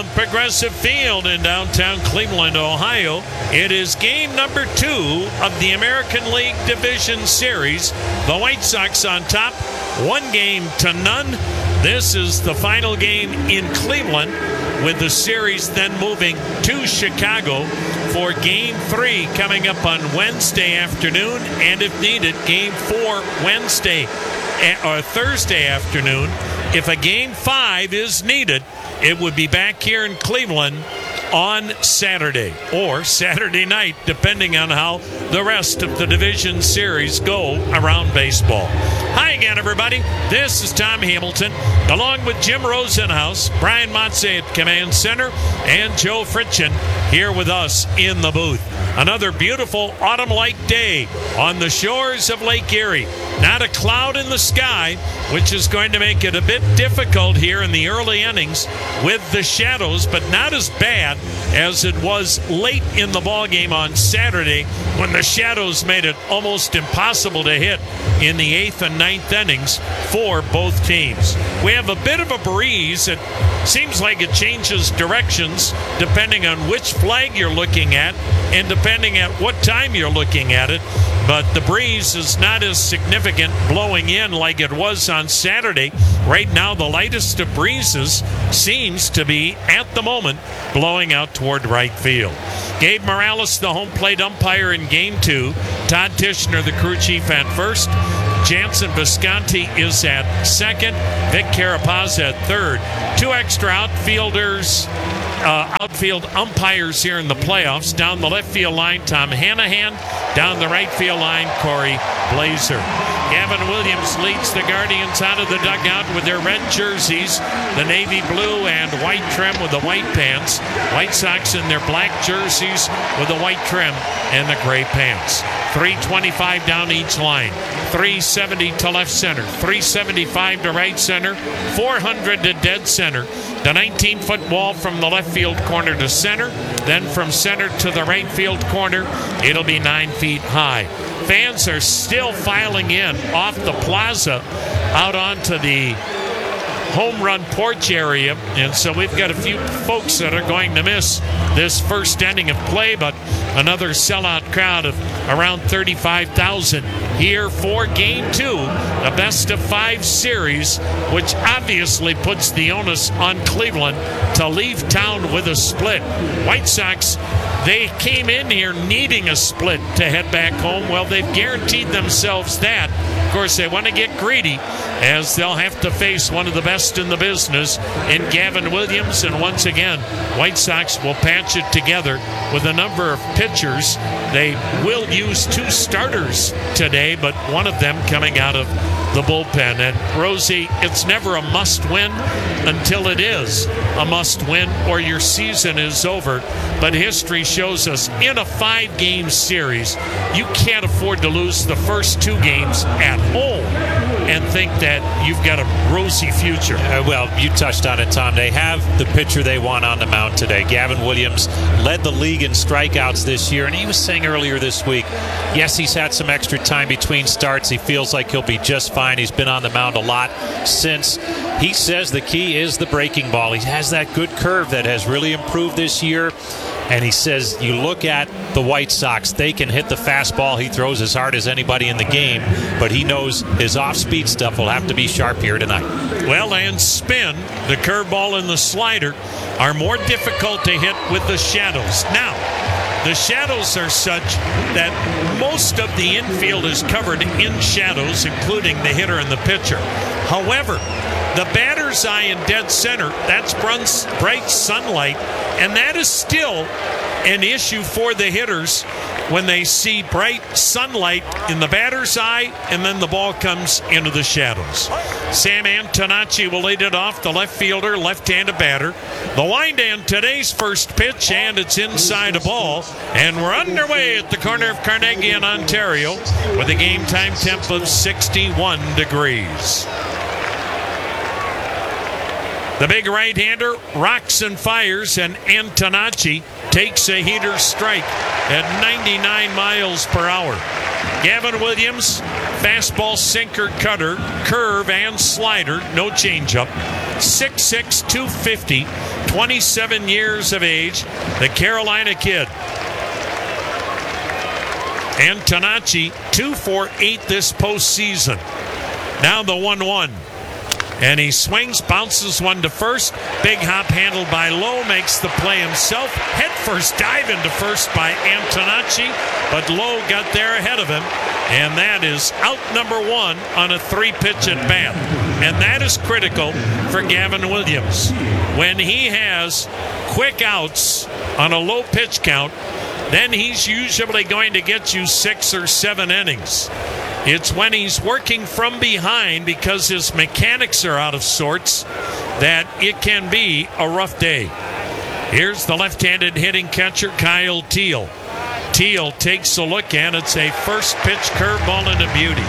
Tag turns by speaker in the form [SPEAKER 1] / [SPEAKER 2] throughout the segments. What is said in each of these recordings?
[SPEAKER 1] from Progressive Field in downtown Cleveland, Ohio. It is game number 2 of the American League Division Series. The White Sox on top, 1-0. This is the final game in Cleveland, with the series then moving to Chicago for Game 3 coming up on Wednesday afternoon, and if needed, Game 4 Thursday afternoon. If a Game 5 is needed, it would be back here in Cleveland on Saturday or Saturday night, depending on how the rest of the division series go around baseball. Hi again, everybody. This is Tom Hamilton, along with Jim Rosenhaus, Brian Motze at Command Center, and Joe Fritchen here with us in the booth. Another beautiful autumn-like day on the shores of Lake Erie. Not a cloud in the sky, which is going to make it a bit difficult here in the early innings with the shadows, but not as bad as it was late in the ballgame on Saturday when the shadows made it almost impossible to hit in the 8th and 9th innings for both teams. We have a bit of a breeze. It seems like it changes directions depending on which flag you're looking at and depending at what time you're looking at it. But the breeze is not as significant blowing in like it was on Saturday. Right now, the lightest of breezes seems to be, at the moment, blowing out toward right field. Gabe Morales, the home plate umpire in Game 2. Todd Tishner, the crew chief, at first. Jansen Visconti is at second. Vic Carapaz at third. 2 extra outfielders. Outfield umpires here in the playoffs. Down the left field line, Tom Hanahan. Down the right field line, Corey Blazer. Gavin Williams leads the Guardians out of the dugout with their red jerseys, the navy blue and white trim with the white pants. White Sox in their black jerseys with the white trim and the gray pants. 325 down each line. 370 to left center. 375 to right center. 400 to dead center. The 19-foot wall from the left field corner to center. Then from center to the right field corner, it'll be 9 feet high. Fans are still filing in off the plaza out onto the home run porch area, and so we've got a few folks that are going to miss this first inning of play, but another sellout crowd of around 35,000 here for Game 2, a best-of-5 series, which obviously puts the onus on Cleveland to leave town with a split. White Sox, they came in here needing a split to head back home. Well, they've guaranteed themselves that. Of course, they want to get greedy, as they'll have to face one of the best in the business in Gavin Williams. And once again, White Sox will patch it together with a number of pitchers. They will use 2 starters today, but one of them coming out of the bullpen. And Rosie, it's never a must-win until it is a must-win or your season is over. But history shows us in a 5-game series, you can't afford to lose the first 2 games at home and think that you've got a rosy future.
[SPEAKER 2] Well, you touched on it, Tom. They have the pitcher they want on the mound today. Gavin Williams led the league in strikeouts this year, and he was saying earlier this week, yes, he's had some extra time between starts. He feels like he'll be just fine. He's been on the mound a lot since. He says the key is the breaking ball. He has that good curve that has really improved this year. And he says, you look at the White Sox, they can hit the fastball. He throws as hard as anybody in the game, but he knows his off-speed stuff will have to be sharp here tonight.
[SPEAKER 1] Well, and spin, the curveball and the slider are more difficult to hit with the shadows. Now, the shadows are such that most of the infield is covered in shadows, including the hitter and the pitcher. However, the batter's eye in dead center, that's bright sunlight, and that is still an issue for the hitters when they see bright sunlight in the batter's eye and then the ball comes into the shadows. Sam Antonacci will lead it off, the left fielder, left-handed batter. The wind-in, today's first pitch, and it's inside a ball. And we're underway at the corner of Carnegie and Ontario with a game-time temp of 61 degrees. The big right-hander rocks and fires, and Antonacci takes a heater strike at 99 miles per hour. Gavin Williams, fastball, sinker, cutter, curve, and slider, no changeup. 6'6", 250, 27 years of age, the Carolina kid. Antonacci, 2 for 8 this postseason. Now the 1-1. And he swings, bounces one to first. Big hop handled by Lowe, makes the play himself. Head first dive into first by Antonacci, but Lowe got there ahead of him. And that is out number 1 on a 3-pitch at bat. And that is critical for Gavin Williams. When he has quick outs on a low pitch count, then he's usually going to get you 6 or 7 innings. It's when he's working from behind because his mechanics are out of sorts that it can be a rough day. Here's the left-handed hitting catcher, Kyle Teel. Teel takes a look, and it's a first pitch curveball and a beauty.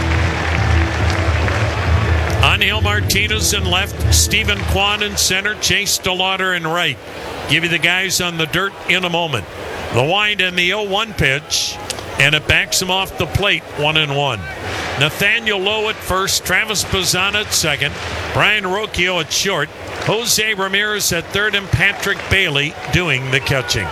[SPEAKER 1] Angel Martinez in left, Stephen Kwan in center, Chase DeLauder in right. Give you the guys on the dirt in a moment. The wind and the 0-1 pitch, and it backs him off the plate, 1-1. Nathaniel Lowe at first, Travis Bazzana at second, Brian Rocchio at short, Jose Ramirez at third, and Patrick Bailey doing the catching.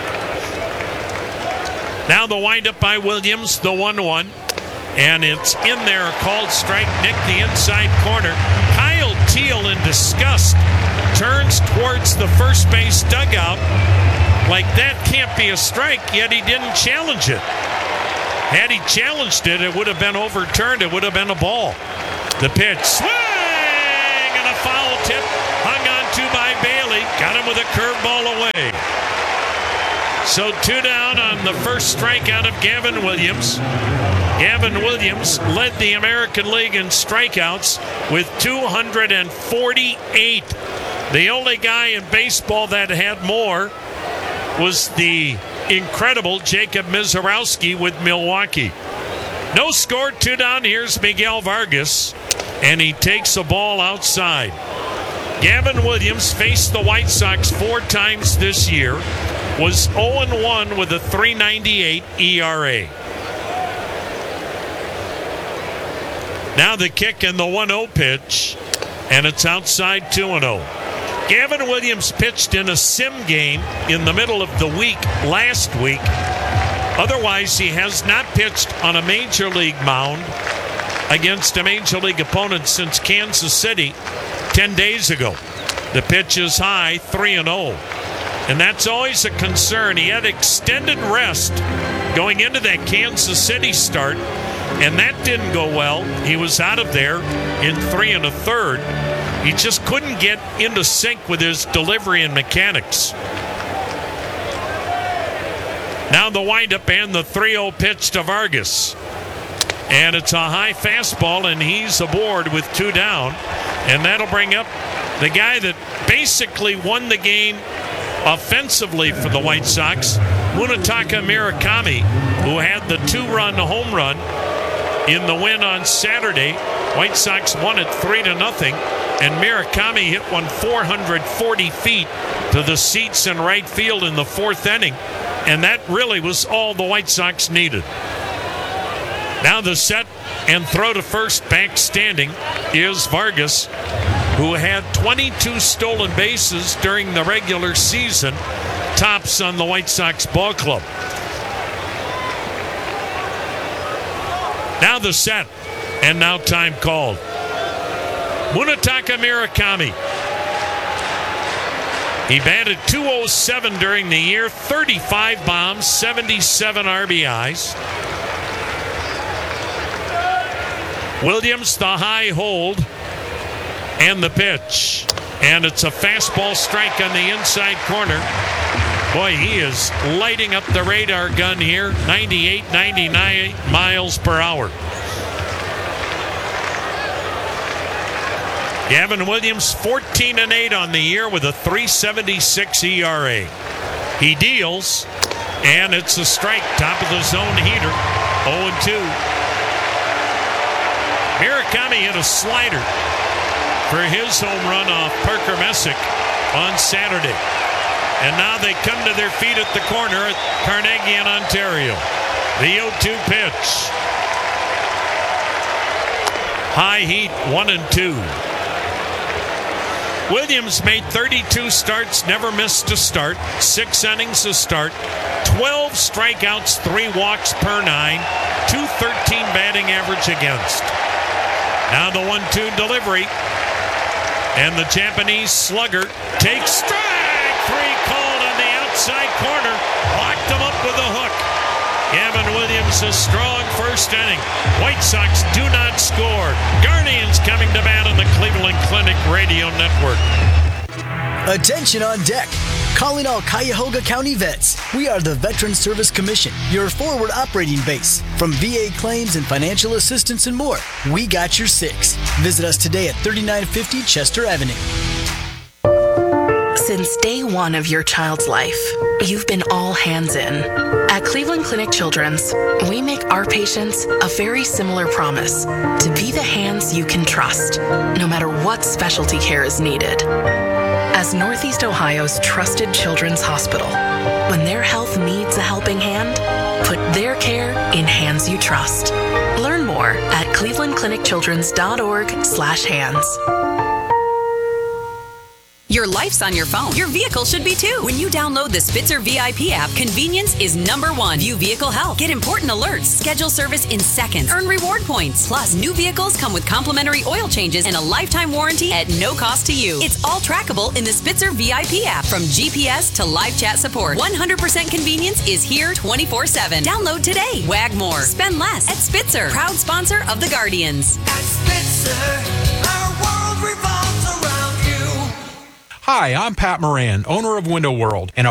[SPEAKER 1] Now the windup by Williams, the 1-1, and it's in there, a called strike, Nick the inside corner. Kyle Teel in disgust turns towards the first base dugout like that can't be a strike, yet he didn't challenge it. Had he challenged it, it would have been overturned. It would have been a ball. The pitch, swing, and a foul tip hung on to by Bailey. Got him with a curveball away. So 2 down on the first strikeout of Gavin Williams. Gavin Williams led the American League in strikeouts with 248. The only guy in baseball that had more was the incredible Jacob Mizorowski with Milwaukee. No score, 2 down. Here's Miguel Vargas, and he takes a ball outside. Gavin Williams faced the White Sox 4 times this year, was 0-1 with a 3.98 ERA. Now the kick and the 1-0 pitch, and it's outside, 2-0. Gavin Williams pitched in a sim game in the middle of the week last week. Otherwise, he has not pitched on a major league mound against a major league opponent since Kansas City 10 days ago. The pitch is high, 3-0. And that's always a concern. He had extended rest going into that Kansas City start, and that didn't go well. He was out of there in 3 1/3. He just couldn't get into sync with his delivery and mechanics. Now the windup and the 3-0 pitch to Vargas. And it's a high fastball, and he's aboard with 2 down. And that'll bring up the guy that basically won the game offensively for the White Sox, Munetaka Murakami, who had the 2-run home run in the win on Saturday. White Sox won it 3-0, and Murakami hit one 440 feet to the seats in right field in the 4th inning, and that really was all the White Sox needed. Now the set and throw to first, back standing, is Vargas, who had 22 stolen bases during the regular season, tops on the White Sox ball club. Now the set, and now time called. Munetaka Murakami. He batted .207 during the year, 35 bombs, 77 RBIs. Williams, the high hold, and the pitch. And it's a fastball strike on the inside corner. Boy, he is lighting up the radar gun here, 98, 99 miles per hour. Gavin Williams, 14-8 on the year with a 3.76 ERA. He deals, and it's a strike, top of the zone heater, 0-2. Murakami hit a slider for his home run off Parker Messick on Saturday. And now they come to their feet at the corner at Carnegie in Ontario. The 0-2 pitch. High heat, 1-2. Williams made 32 starts, never missed a start, 6 innings a start, 12 strikeouts, 3 walks per 9, .213 batting average against. Now the 1-2 delivery, and the Japanese slugger takes strike. 3 called on the outside corner, locked him up with a hook. Gavin Williams, a strong first inning. White Sox do not score. Guardians coming to bat on the Cleveland Clinic Radio Network.
[SPEAKER 3] Attention on deck. Calling all Cuyahoga County vets. We are the Veterans Service Commission, your forward operating base. From VA claims and financial assistance and more, we got your 6. Visit us today at 3950 Chester Avenue.
[SPEAKER 4] Since day one of your child's life, you've been all hands in. At Cleveland Clinic Children's, we make our patients a very similar promise: to be the hands you can trust, no matter what specialty care is needed. As Northeast Ohio's trusted children's hospital, when their health needs a helping hand, put their care in hands you trust. Learn more at clevelandclinicchildrens.org/hands.
[SPEAKER 5] Your life's on your phone. Your vehicle should be too. When you download the Spitzer VIP app, convenience is number one. View vehicle health. Get important alerts. Schedule service in seconds. Earn reward points. Plus, new vehicles come with complimentary oil changes and a lifetime warranty at no cost to you. It's all trackable in the Spitzer VIP app. From GPS to live chat support, 100% convenience is here 24/7. Download today. Wag more. Spend less at Spitzer. Proud sponsor of the Guardians.
[SPEAKER 6] At Spitzer, our world revolves around you.
[SPEAKER 7] Hi, I'm Pat Moran, owner of Window World, and